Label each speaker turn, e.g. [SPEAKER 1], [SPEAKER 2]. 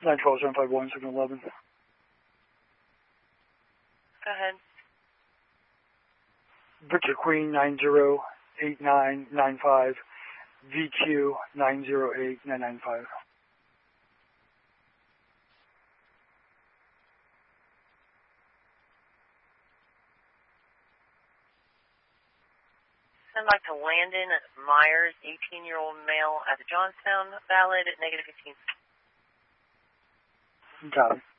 [SPEAKER 1] 912-751, signal 11.
[SPEAKER 2] Go ahead.
[SPEAKER 1] Victor Queen 908995, VQ 908995.
[SPEAKER 2] Send back to Landon Myers, 18-year-old male at the Johnstown Ballad at -15.
[SPEAKER 1] Got it.